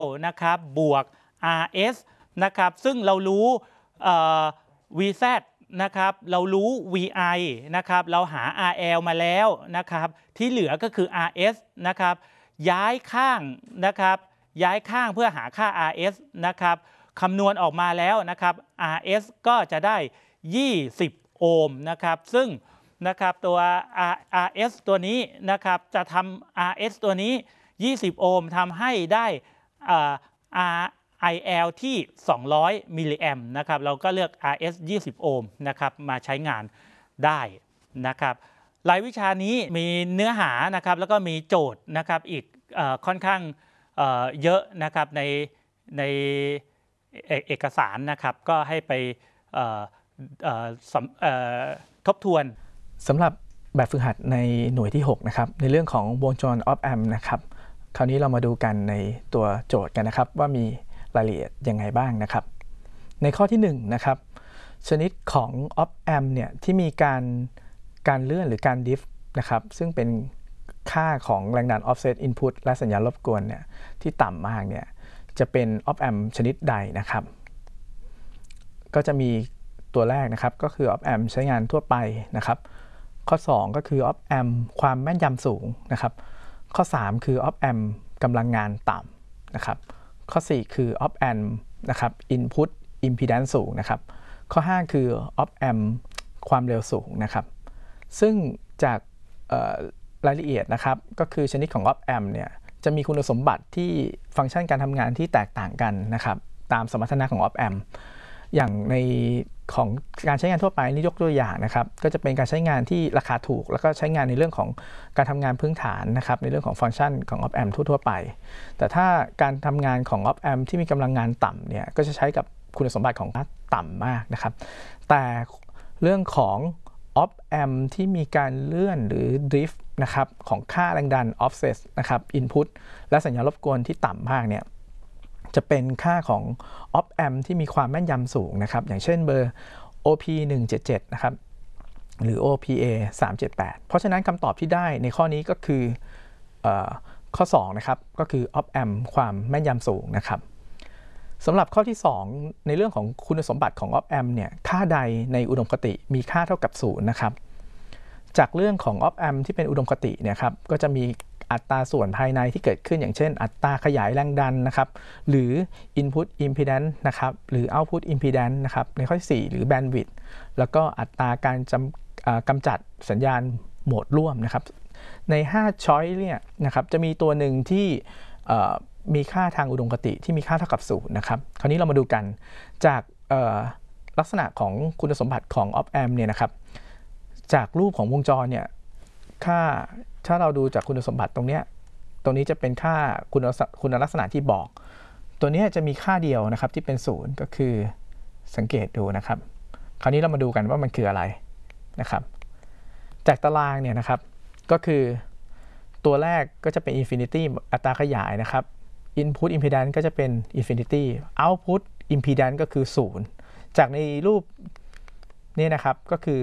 นะครับบวก RS นะครับซึ่งเรารู้VZ นะครับเรารู้ VI นะครับเราหา RL มาแล้วนะครับที่เหลือก็คือ RS นะครับย้ายข้างนะครับย้ายข้างเพื่อหาค่า RS นะครับคำนวณออกมาแล้วนะครับ RS ก็จะได้20โอห์มนะครับซึ่งนะครับตัว RS ตัวนี้นะครับจะทำ RS ตัวนี้20โอห์มทำให้ได้IL ที่200มิลลิแอมป์นะครับเราก็เลือก RS 20โอห์มนะครับมาใช้งานได้นะครับรายวิชานี้มีเนื้อหานะครับแล้วก็มีโจทย์นะครับอีกค่อนข้างเยอะนะครับในเอกสารนะครับก็ให้ไปทบทวนสำหรับแบบฝึกหัดในหน่วยที่6นะครับในเรื่องของวงจร op amp นะครับคราวนี้เรามาดูกันในตัวโจทย์กันนะครับว่ามีรายละเอียดยังไงบ้างนะครับในข้อที่1นะครับชนิดของ op amp เนี่ยที่มีการเลื่อนหรือการ diff นะครับซึ่งเป็นค่าของแรงดัน offset input และสัญญาณรบกวนเนี่ยที่ต่ำมากเนี่ยจะเป็น op amp ชนิดใดนะครับก็จะมีตัวแรกนะครับก็คือ op amp ใช้งานทั่วไปนะครับข้อ2ก็คือ op amp ความแม่นยำสูงนะครับข้อ3คือ op amp กำลังงานต่ำนะครับข้อ4คือ op amp นะครับ input impedance สูงนะครับข้อ5คือ op amp ความเร็วสูงนะครับซึ่งจากรายละเอียดนะครับก็คือชนิดของ op amp เนี่ยจะมีคุณสมบัติที่ฟังก์ชันการทำงานที่แตกต่างกันนะครับตามสมรรถนะของ op amp อย่างในของการใช้งานทั่วไปนี่ยกตัวอย่างนะครับก็จะเป็นการใช้งานที่ราคาถูกแล้วก็ใช้งานในเรื่องของการทำงานพื้นฐานนะครับในเรื่องของฟังก์ชันของ op amp ทั่วไปแต่ถ้าการทำงานของ op amp ที่มีกำลังงานต่ำเนี่ยก็จะใช้กับคุณสมบัติของต่ำมากนะครับแต่เรื่องของ op amp ที่มีการเลื่อนหรือ drift นะครับของค่าแรงดัน offset นะครับ input และสัญญาณรบกวนที่ต่ำมากเนี่ยจะเป็นค่าของ op amp ที่มีความแม่นยำสูงนะครับอย่างเช่นเบอร์ OP 177นะครับหรือ OPA 378เพราะฉะนั้นคำตอบที่ได้ในข้อนี้ก็คือข้อ2นะครับก็คือ op amp ความแม่นยำสูงนะครับสำหรับข้อที่2ในเรื่องของคุณสมบัติของ op amp เนี่ยค่าใดในอุดมคติมีค่าเท่ากับ0นะครับจากเรื่องของ op amp ที่เป็นอุดมคติเนี่ยครับก็จะมีอัตราส่วนภายในที่เกิดขึ้นอย่างเช่นอัตราขยายแรงดันนะครับหรือ input impedance นะครับหรือ output impedance นะครับในข้อที่4หรือ bandwidth แล้วก็อัตราการกำจัดสัญญาณโหมดร่วมนะครับใน5 choice เนี่ยนะครับจะมีตัวหนึ่งที่มีค่าทางอุดมคติที่มีค่าเท่ากับ0นะครับคราวนี้เรามาดูกันจากลักษณะของคุณสมบัติของ op amp เนี่ยนะครับจากรูปของวงจรเนี่ยถ้าเราดูจากคุณสมบัติตรงนี้จะเป็นค่าคุณลักษณะที่บอกตัวนี้จะมีค่าเดียวนะครับที่เป็น0ก็คือสังเกตดูนะครับคราวนี้เรามาดูกันว่ามันคืออะไรนะครับจากตารางเนี่ยนะครับก็คือตัวแรกก็จะเป็น infinity อัตราขยายนะครับ input impedance ก็จะเป็น infinity output impedance ก็คือ0จากในรูปนี้นะครับก็คือ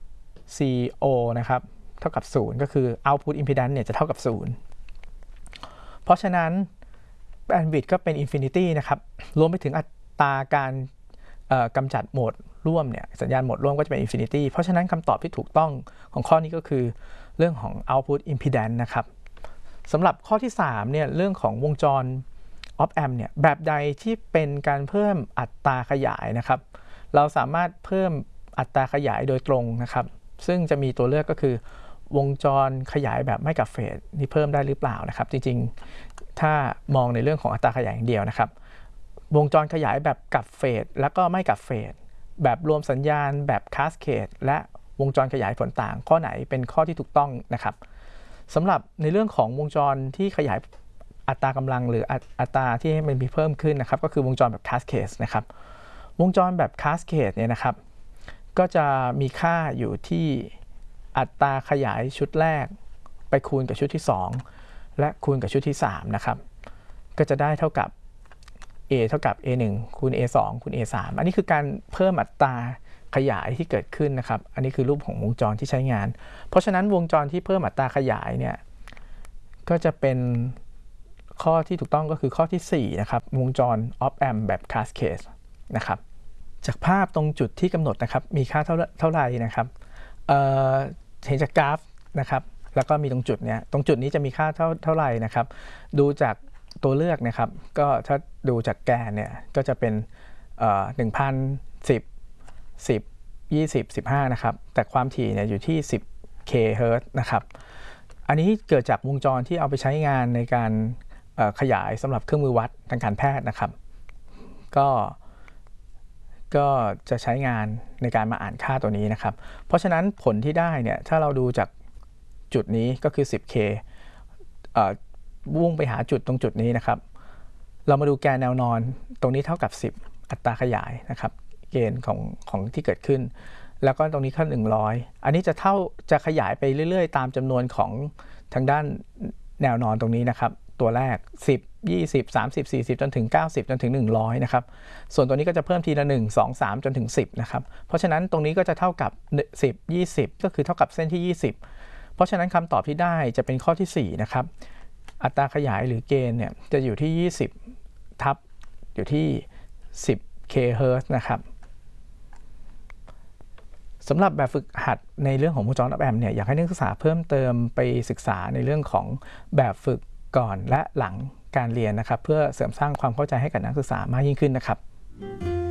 CO นะครับเท่ากับ0ก็คือ output impedance เนี่ยจะเท่ากับ0เพราะฉะนั้น bandwidth ก็เป็น infinity นะครับรวมไปถึงอัตราการกำจัดโหมดร่วมเนี่ยสัญญาณโหมดร่วมก็จะเป็น infinity เพราะฉะนั้นคำตอบที่ถูกต้องของข้อนี้ก็คือเรื่องของ output impedance นะครับสำหรับข้อที่3เนี่ยเรื่องของวงจร op amp เนี่ยแบบใดที่เป็นการเพิ่มอัตราขยายนะครับเราสามารถเพิ่มอัตราขยายโดยตรงนะครับซึ่งจะมีตัวเลือกก็คือวงจรขยายแบบไม่กับเฟสนี่เพิ่มได้หรือเปล่านะครับจริงๆถ้ามองในเรื่องของอัตราขยายอย่างเดียวนะครับวงจรขยายแบบกับเฟสแล้วก็ไม่กับเฟสแบบรวมสัญญาณแบบคาสเคดและวงจรขยายผลต่างข้อไหนเป็นข้อที่ถูกต้องนะครับสำหรับในเรื่องของวงจรที่ขยายอัตรากำลังหรืออัตราที่ให้มันมีเพิ่มขึ้นนะครับก็คือวงจรแบบคาสเคดนะครับวงจรแบบคาสเคดเนี่ยนะครับก็จะมีค่าอยู่ที่อัตราขยายชุดแรกไปคูณกับชุดที่2และคูณกับชุดที่3นะครับก็จะได้เท่ากับ a เท่ากับ a1 คูณ a2 คูณ a3 อันนี้คือการเพิ่มอัตราขยายที่เกิดขึ้นนะครับอันนี้คือรูปของวงจรที่ใช้งานเพราะฉะนั้นวงจรที่เพิ่มอัตราขยายเนี่ยก็จะเป็นข้อที่ถูกต้องก็คือข้อที่4นะครับวงจร op amp แบบ cascade นะครับจากภาพตรงจุดที่กำหนดนะครับมีค่าเท่าไหร่นะครับเห็นจากกราฟนะครับแล้วก็มีตรงจุดนี้จะมีค่าเท่าไหร่นะครับดูจากตัวเลือกนะครับก็ถ้าดูจากแกนเนี่ยก็จะเป็น1,000 10 20 15นะครับแต่ความถี่เนี่ยอยู่ที่10 kHz นะครับอันนี้เกิดจากวงจรที่เอาไปใช้งานในการขยายสำหรับเครื่องมือวัดทางการแพทย์นะครับก็จะใช้งานในการมาอ่านค่าตัวนี้นะครับเพราะฉะนั้นผลที่ได้เนี่ยถ้าเราดูจากจุดนี้ก็คือ 10K วุ่งไปหาจุดตรงจุดนี้นะครับเรามาดูแกนแนวนอนตรงนี้เท่ากับ10อัตราขยายนะครับเกณฑ์ของที่เกิดขึ้นแล้วก็ตรงนี้ขั้น100อันนี้จะขยายไปเรื่อยๆตามจำนวนของทางด้านแนวนอนตรงนี้นะครับตัวแรก10 20 30 40จนถึง90จนถึง100นะครับส่วนตัวนี้ก็จะเพิ่มทีละ1 2 3จนถึง10นะครับเพราะฉะนั้นตรงนี้ก็จะเท่ากับ10 20ก็คือเท่ากับเส้นที่20เพราะฉะนั้นคำตอบที่ได้จะเป็นข้อที่4นะครับอัตราขยายหรือเกณฑ์เนี่ยจะอยู่ที่20ทับอยู่ที่10 kHz นะครับสำหรับแบบฝึกหัดในเรื่องของวงจร op amp เนี่ยอยากให้นักศึกษาเพิ่มเติมไปศึกษาในเรื่องของแบบฝึกก่อนและหลังการเรียนนะครับเพื่อเสริมสร้างความเข้าใจให้กับนักศึกษามากยิ่งขึ้นนะครับ